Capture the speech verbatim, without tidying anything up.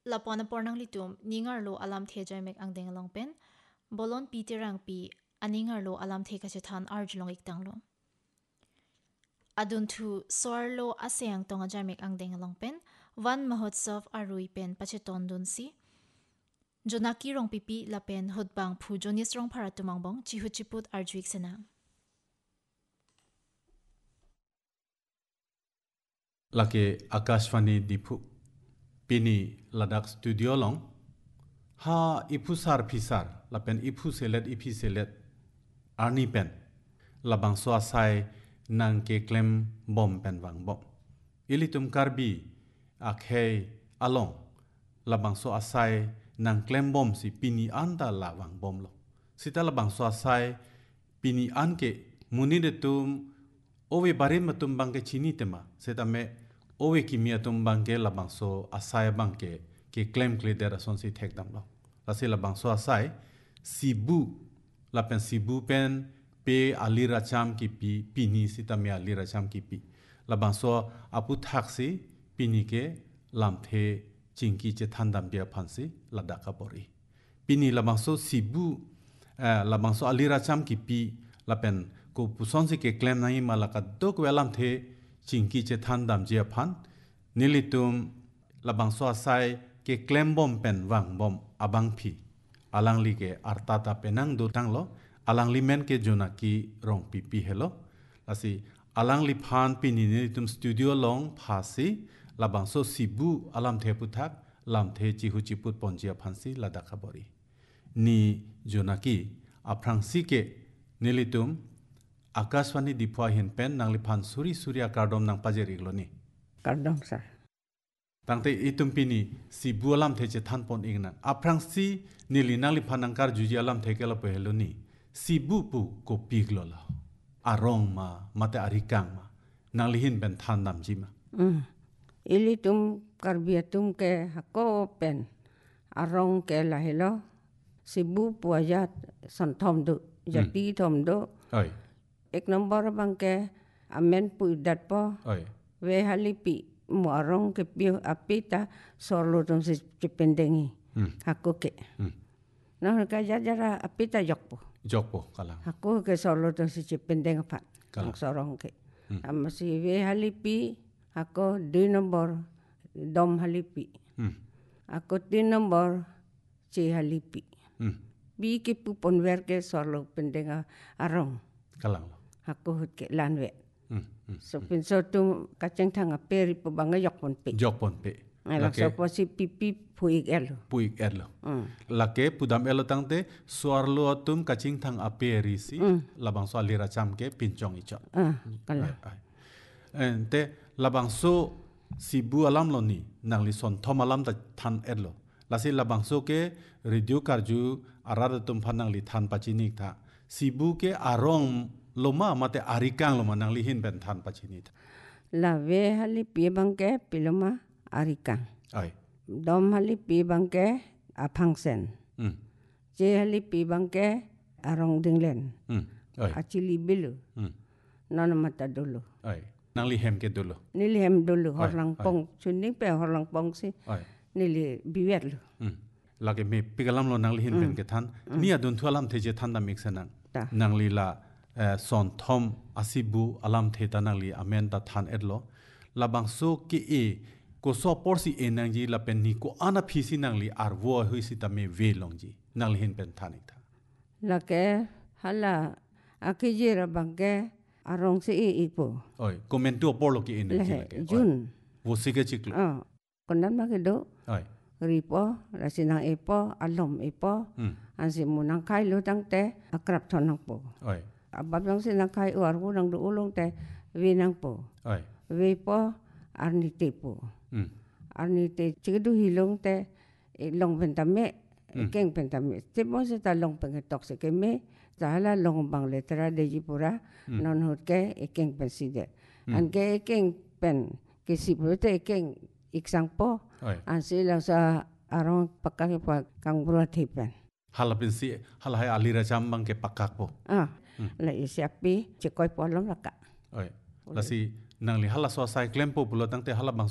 lapona pornang litum ningar lo alam the jaimek ang deng long pen bolon pi tirang pi aningar lo alam the ka chethan arjlong iktang lo adun thu sor lo aseang tonga jaimek ang deng long pen van mahotsav arui pen pacheton dun si jonaki rong pipi lapen hotbang phu jonis rong pharatumang bong chihuchiput arjuik sena lake akashvani dipu pini ladak studio long ha ipusar pisar lapen ipu selet ipi selet arni pen labang so asai nang ke klem bom pen wang bom ilitum karbi akhei along labang so asai nang klem bom si pini anda la wang bom lo sita labang so asai pini anke muni de tum owe barim matum bangke chini tema seta me owe kimia tum bangke labang so asai bangke ke claim kle dera son si thek dam lo lasi labang so asai sibu lapen sibu pen pe alira cham ki pi pini sita me alira cham ki pi labang so apu thaksi pini ke lamthe chingki che thandam bia phansi ladaka bori pini labang so sibu labang so alira cham ki pi lapen ko puson si ke claim nai malaka dok welam the chingki che thandam je phan nilitum labang so asai ke claim bom pen wang bom abang phi alang li ke artata penang do tanglo alang li men ke jonaki rong pi pi hello asi alang li phan pi ni nilitum studio long phasi labang so sibu alam the puthak lam the chi hu chi put ponjia phansi ladaka bori ni jonaki aprangsi ke nilitum akashvani dipwa hin pen nangli phan suri surya kardom nang pajeri gloni kardom sa tangte itum pini si bualam theche than pon igna aprang si nili nangli phanang kar juji alam thekela peheloni si bu pu ko piglola arong ma mate arikang ma nangli hin ben than nam jima mm ili tum karbiatum ke hako pen arong ke lahelo sibu puajat son thom do jati thom do oi ek number bangke amen pu dat po oi we halipi mo arong ke pio apita solo tum si cipendengi hako ke no ka jajara apita jokpo jokpo kalang hako ke solo tum si cipendeng pat kang sorong ke amasi we halipi hako dui number dom halipi ako tin number ci halipi bi ke pu ponwer ke solo pendenga arong kalang hako hut ke lanwe so pin so tu kacang thanga peri po banga yok pon pe jok pon pe ala so po si pipi puik elo puik elo lake pudam elo tangte suarlo tum kaching thang aperi si labang so alira cham ke pinchong icho ah kala ente labang so sibu alam lo ni nangli son thom alam ta than elo lasi labang so ke radio karju arada tum phanang li than pachinik tha sibu ke arong loma mate arikang loma nangli hin ben than pachini tha la ve hali pi bangke piloma arikang ai dom hali pi bangke aphangsen mm je hali pi bangke arong dinglen mm ai achili bilu mm nana mata dulu ai nangli hem ke dulu nili hem dulu horlang pong chuning pe horlang pong si ai nili biwet lu mm lage me pigalam lo nangli hin ben ke than ni adun thualam theje than da mixanang ta nangli la son thom asibu alam the ta nangli amen ta than edlo labang so ke e ko so porsi enangji la pen ni ko ana phisi nangli arwo hoisi ta me ve longji nangli hin pen thani tha la ke hala akijira bangke arong si ipo oi komento porlo ke enangji la ke jun wo sige chiklo ah konan ma ke do oi ripo rasinang ipo alom ipo ansi munang kai lu tang te akrab thonang po oi abab yang sinang kai uar bu nang du ulung te winang po oi we po arni te po mm arni te chidu hilong te long pentame keng pentame te mo se ta long peng tok se ke me ta la long bang letra de jipura non hot ke keng penside an ke keng pen ke sipu te keng iksang po an sila sa arong pakake pa kang bro thipen halapin si halai alira chambang ke pakak po ah la isiapi chikoy polom laka oi lasi nangli hala so sai klem po pulo tangte hala bang